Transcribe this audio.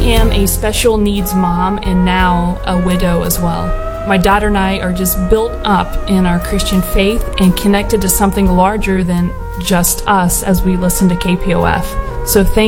am a special needs mom and now a widow as well. My daughter and I are just built up in our Christian faith and connected to something larger than just us as we listen to KPOF. So thank